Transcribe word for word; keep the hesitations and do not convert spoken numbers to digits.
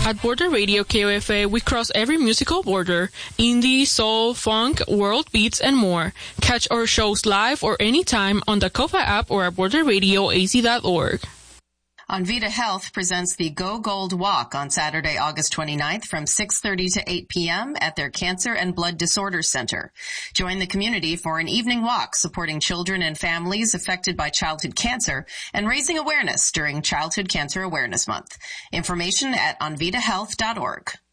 At Border Radio K O F A, we cross every musical border: indie, soul, funk, world beats, and more. Catch our shows live or anytime on the Kofa app or at border radio a z dot org. Envita Health presents the Go Gold Walk on Saturday, August twenty-ninth from six thirty to eight p.m. at their Cancer and Blood Disorders Center. Join the community for an evening walk supporting children and families affected by childhood cancer and raising awareness during Childhood Cancer Awareness Month. Information at envita health dot org.